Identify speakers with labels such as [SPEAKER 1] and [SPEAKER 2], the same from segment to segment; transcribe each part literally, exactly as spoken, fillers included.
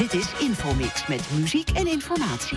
[SPEAKER 1] Dit is Infomix met muziek en informatie.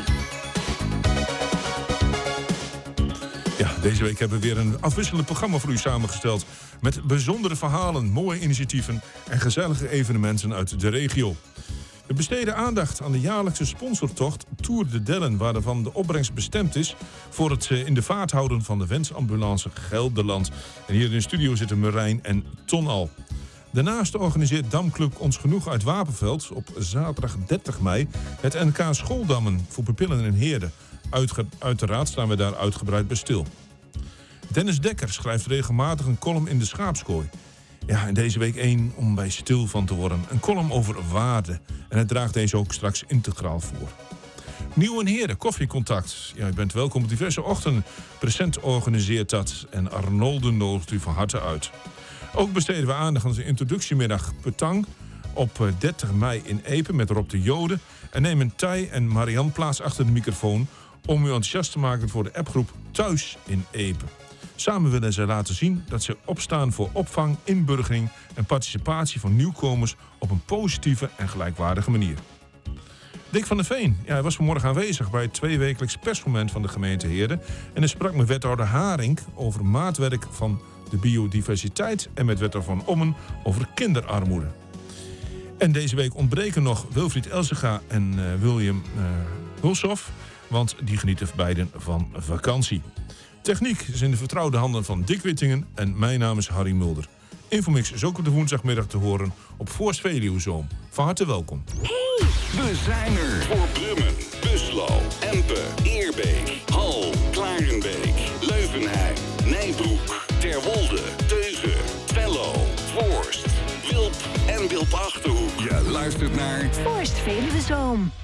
[SPEAKER 2] Ja, deze week hebben we weer een afwisselend programma voor u samengesteld. Met bijzondere verhalen, mooie initiatieven en gezellige evenementen uit de regio. We besteden aandacht aan de jaarlijkse sponsortocht Tour de Dellen, waarvan de opbrengst bestemd is voor het in de vaart houden van de Wensambulance Gelderland. En hier in de studio zitten Marijn en Ton al. Daarnaast organiseert Damclub Ons Genoeg uit Wapenveld op zaterdag dertig mei het N K Schooldammen voor pupillen en heerden. Uitge- uiteraard staan we daar uitgebreid bij stil. Dennis Dekker schrijft regelmatig een column in de Schaapskooi. Ja, en deze week één om bij stil van te worden. Een column over waarde. En hij draagt deze ook straks integraal voor. Nieuw en Heren, koffiecontact. Ja, u bent welkom op diverse ochtenden. Present organiseert dat en Arnolden nodigt u van harte uit. Ook besteden we aandacht aan de introductiemiddag Petang op dertig mei in Epe met Rob de Jode. En nemen Thij en Marianne plaats achter de microfoon om u enthousiast te maken voor de appgroep Thuis in Epe. Samen willen zij laten zien dat ze opstaan voor opvang, inburgering en participatie van nieuwkomers op een positieve en gelijkwaardige manier. Dick van der Veen, ja, hij was vanmorgen aanwezig bij het tweewekelijks persmoment van de gemeente Heerden. En hij sprak met wethouder Haring over maatwerk van de biodiversiteit en met wethouder Van Ommen over kinderarmoede. En deze week ontbreken nog Wilfried Elzega en uh, William uh, Hulshoff, want die genieten beiden van vakantie. Techniek is in de vertrouwde handen van Dick Wittingen en mijn naam is Harry Mulder. Infomix is ook op de woensdagmiddag te horen op Voorst Veluwezoom. Van harte welkom.
[SPEAKER 3] Hey! We zijn er voor Brummen, Buslo, Empe, Eerbeek, Hal, Klarenbeek, Leuvenheim, Nijbroek, Terwolde, Teugen, Twello, Voorst, Wilp en Wilp-Achterhoek. Je luistert naar
[SPEAKER 1] Voorst Veluwezoom.